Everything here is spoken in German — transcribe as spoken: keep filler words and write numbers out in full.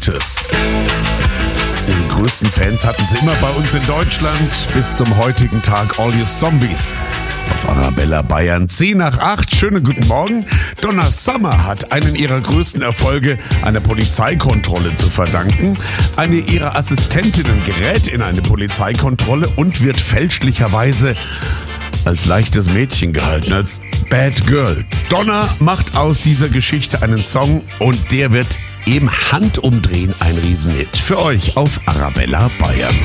Gutes. Die größten Fans hatten sie immer bei uns in Deutschland. Bis zum heutigen Tag All You Zombies. Auf Arabella Bayern zehn nach acht. Schönen guten Morgen. Donna Summer hat einen ihrer größten Erfolge einer Polizeikontrolle zu verdanken. Eine ihrer Assistentinnen gerät in eine Polizeikontrolle und wird fälschlicherweise als leichtes Mädchen gehalten, als Bad Girl. Donna macht aus dieser Geschichte einen Song und der wird im Handumdrehen ein Riesenhit. Für euch auf Arabella Bayern.